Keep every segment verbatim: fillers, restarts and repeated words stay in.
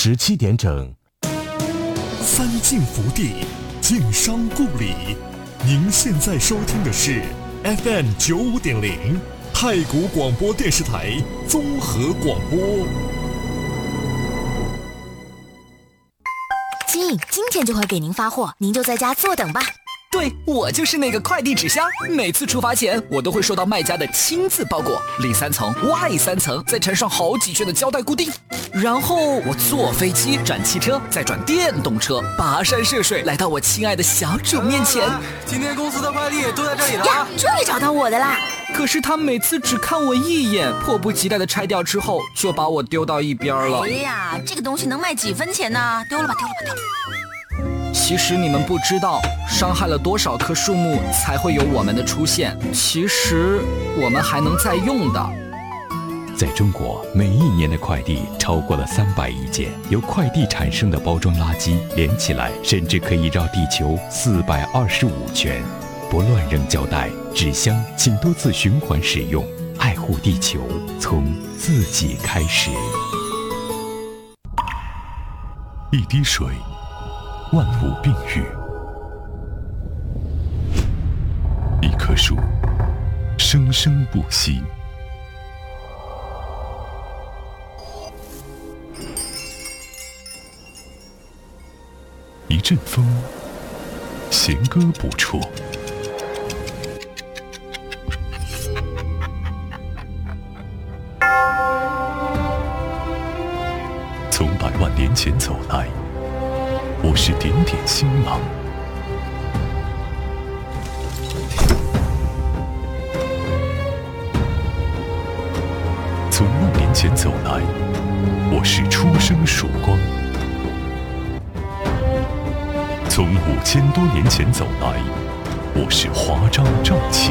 十七点整。 三晋福地，晋商故里。您现在收听的是 F M 九五点零太谷广播电视台综合广播。 亲，今天就会给您发货，您就在家坐等吧。 对，我就是那个快递纸箱，每次出发前我都会收到卖家的亲自包裹，里三层外三层，再缠上好几圈的胶带固定，然后我坐飞机转汽车，再转电动车，跋山涉水来到我亲爱的小主面前。 今天公司的快递都在这里了呀，终于找到我的啦！ 可是他每次只看我一眼，迫不及待的拆掉之后，就把我丢到一边了。 哎呀，这个东西能卖几分钱呢？丢了吧，丢了吧，丢了吧。 其实你们不知道，伤害了多少棵树木才会有我们的出现。其实我们还能再用的。 在中国，每一年的快递超过了三百亿件，由快递产生的包装垃圾连起来，甚至可以绕地球四百二十五圈。不乱扔胶带、纸箱，请多次循环使用，爱护地球，从自己开始。 一滴水，万物并育；一棵树，生生不息；一阵风，弦歌不辍；从百万年前走来，我是点点星芒；从万年前走来，我是初生曙光；从五千多年前走来，我是华章正气。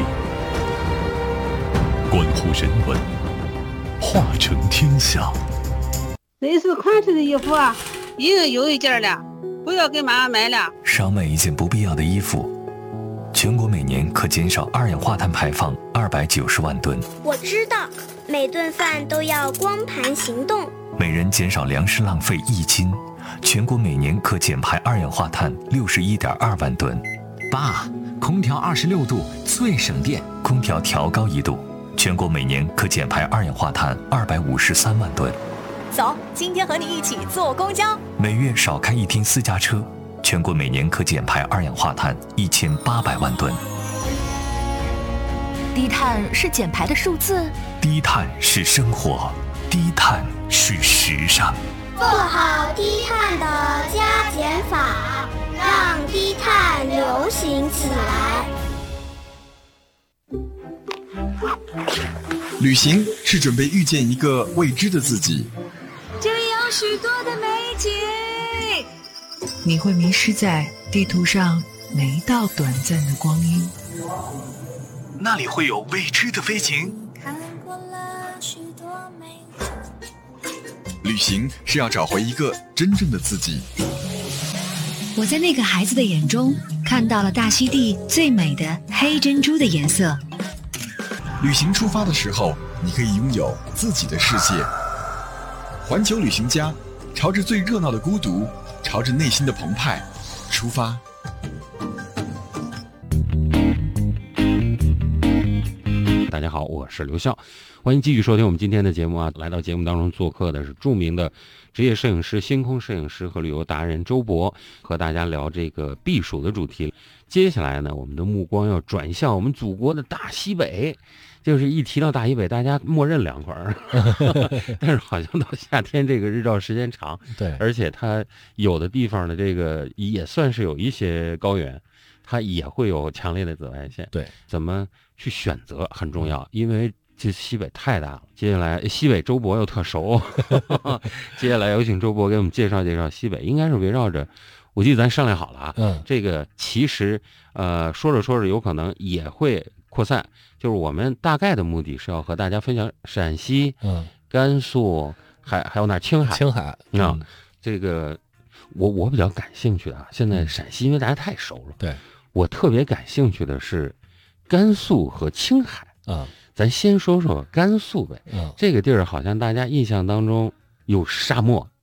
关乎人文，化成天下。 蕾丝款式的衣服啊，已经有一件了，不要给妈妈买了。 少买一件不必要的衣服，全国每年可减少二氧化碳排放二百九十万吨。 我知道，每顿饭都要光盘行动。 每人减少粮食浪费一斤，全国每年可减排二氧化碳六十一点二万吨。 爸，空调二十六度最省电， 空调调高一度，全国每年可减排二氧化碳二百五十三万吨。 走，今天和你一起坐公交。 每月少开一天私家车，全国每年可减排二氧化碳一千八百万吨。 低碳是减排的数字， 低碳是生活，低碳是时尚。 做好低碳的加减法，让低碳流行起来。 旅行是准备遇见一个未知的自己， 这里有许多的美景， 你会迷失在地图上每一道短暂的光阴， 那里会有未知的飞行。旅行是要找回一个真正的自己。 我在那个孩子的眼中看到了大溪地最美的黑珍珠的颜色。 旅行出发的时候，你可以拥有自己的世界。环球旅行家，朝着最热闹的孤独，朝着内心的澎湃出发。 大家好，我是刘笑，欢迎继续收听我们今天的节目啊！来到节目当中做客的是著名的职业摄影师、星空摄影师和旅游达人周博，和大家聊这个避暑的主题。接下来呢，我们的目光要转向我们祖国的大西北。就是一提到大西北，大家默认凉快儿，但是好像到夏天这个日照时间长， 对， 而且它有的地方的这个也算是有一些高原，它也会有强烈的紫外线。 对， 怎么去选择很重要，因为这西北太大了。接下来西北周博又特熟，接下来有请周博给我们介绍介绍西北，应该是围绕着。我记得咱商量好了啊， 嗯， 这个其实呃说着说着有可能也会扩散，就是我们大概的目的是要和大家分享陕西、 嗯、 甘肃，还还有哪青海， 青海啊、 嗯，这个我我比较感兴趣的啊，现在陕西因为大家太熟了， 对， 我特别感兴趣的是甘肃和青海啊、嗯， 咱先说说甘肃呗， 嗯， 这个地儿好像大家印象当中有沙漠， 嗯。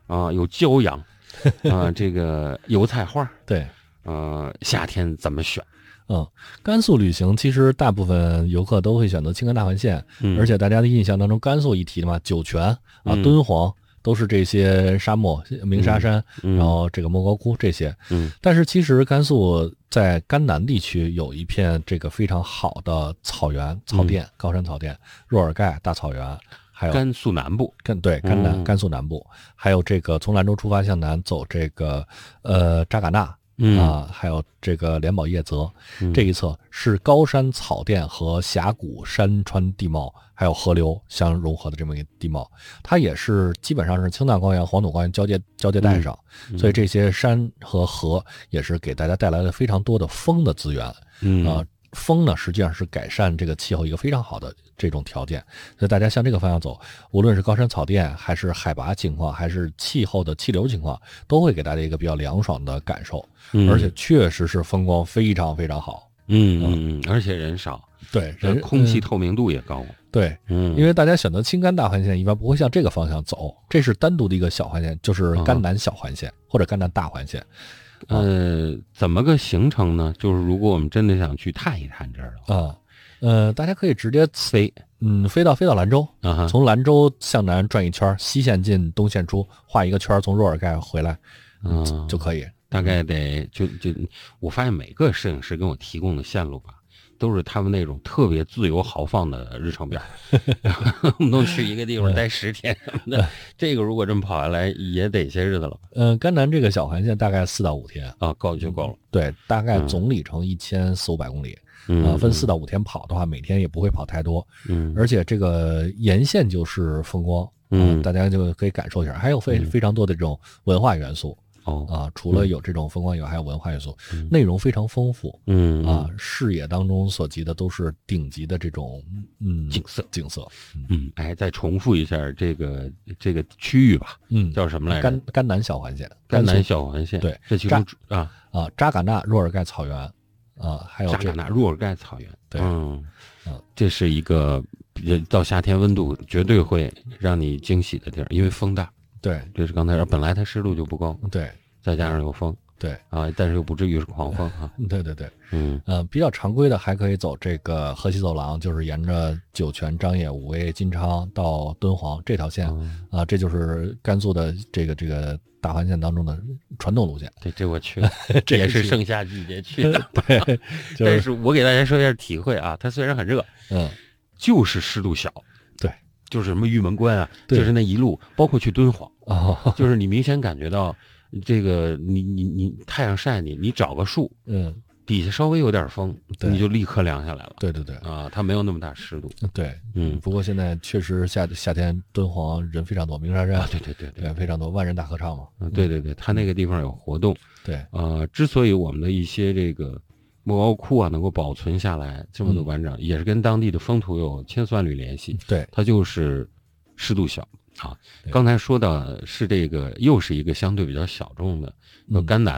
啊，有骄阳啊，这个油菜花。 对， 呃，夏天怎么选？ 嗯，甘肃旅行其实大部分游客都会选择青甘大环线，嗯、而且大家的印象当中，甘肃一提的嘛，酒泉啊、嗯、敦煌都是这些沙漠、鸣沙山，嗯、然后这个莫高窟这些。 嗯， 但是其实甘肃在甘南地区有一片这个非常好的草原、草甸、嗯、高山草甸，若尔盖大草原。还有甘肃南部， 甘对甘南、嗯、甘肃南部，还有这个从兰州出发向南走这个呃扎尕那、嗯、啊，还有这个莲宝叶泽、嗯、这一侧是高山草甸和峡谷山川地貌还有河流相融合的这么一个地貌，它也是基本上是青藏高原黄土高原交界交界带上、嗯、所以这些山和河也是给大家带来了非常多的风的资源。 嗯啊，风呢实际上是改善这个气候一个非常好的这种条件，所以大家向这个方向走，无论是高山草甸还是海拔情况还是气候的气流情况，都会给大家一个比较凉爽的感受、嗯、而且确实是风光非常非常好。 嗯嗯，而且人少， 对，人空气透明度也高、嗯、 对，嗯，因为大家选择青甘大环线一般不会向这个方向走，这是单独的一个小环线，就是甘南小环线、嗯、或者甘南大环线。 呃，怎么个行程呢？就是如果我们真的想去探一探这儿的啊，呃，大家可以直接飞， 嗯，飞到飞到兰州， 啊， 从兰州向南转一圈，西线进，东线出，画一个圈，从若尔盖回来，嗯，就可以。 大概得就就，我发现每个摄影师给我提供的线路吧，都是他们那种特别自由豪放的日程表，我们都去一个地方待十天什么的。这个如果这么跑下来，也得些日子了。 嗯、呃，甘南这个小环线大概四到五天啊，够就够了。 对，大概总里程一千四五百公里。 嗯， 呃，分四到五天跑的话，每天也不会跑太多。 嗯， 而且这个沿线就是风光， 嗯、 呃，大家就可以感受一下，还有非、嗯、非常多的这种文化元素。 哦啊，除了有这种风光以外，还有文化元素，嗯、内容非常丰富。 嗯啊，视野当中所及的都是顶级的这种嗯景色景色。 嗯，嗯哎，再重复一下这个这个区域吧。 嗯， 叫什么来着？ 甘甘南小环线。 甘南小环线。 对， 这其中啊啊扎尕那若尔盖草原啊，还有扎尕那若尔盖草原。 对， 嗯嗯，这是一个到夏天温度绝对会让你惊喜的地儿，因为风大。 对， 这是刚才说，本来它湿度就不高， 对， 再加上有风， 对啊，但是又不至于是狂风啊。 对对对， 嗯呃，比较常规的还可以走这个河西走廊，就是沿着酒泉、张掖、武威、金昌到敦煌这条线啊、 嗯呃，这就是甘肃的这个这个大环线当中的传统路线。 对，这我去了，这也是盛夏季节去的。 对，就是、 但是我给大家说一下体会啊，它虽然很热， 嗯， 就是湿度小。 对。 就是什么玉门关啊，就是那一路，包括去敦煌， 哦、 就是你明显感觉到这个你你你太阳晒你，你找个树， 嗯， 底下稍微有点风，你就立刻凉下来了。 对对对， 啊，它没有那么大湿度。 对， 嗯， 不过现在确实夏夏天敦煌人非常多，鸣沙山， 啊、对对对对, 对，非常多，万人大合唱嘛。 嗯，对对对，它那个地方有活动。 对， 呃，之所以我们的一些这个莫高窟啊能够保存下来这么的完整，嗯、也是跟当地的风土有千丝万缕联系。 对， 它就是湿度小啊。刚才说到是这个，又是一个相对比较小众的，那甘南。